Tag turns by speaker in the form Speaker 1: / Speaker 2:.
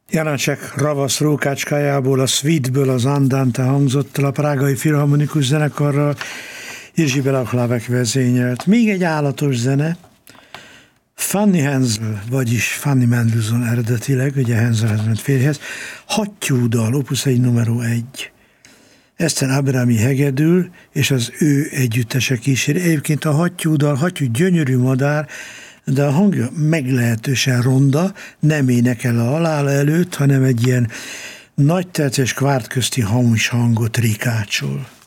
Speaker 1: Janácsek ravasz rókácskájából, a Sweetből az Andante hangzott el a Prágai Filharmonikus Zenekarral, Jiří Bělohlávek vezényelt. Még egy állatos zene, Fanny Hensel, vagyis Fanny Mendelssohn eredetileg, ugye Henselhez ment férjhez, Hattyúdal, opus 1 numero 1. Eszter Abrami hegedül, és az ő együttese kíséri. Egyébként a hattyúdal, hattyú gyönyörű madár, de a hangja meglehetősen ronda, nem énekel a halála előtt, hanem egy ilyen nagy terces kvártközti hamis hangot rikácsol.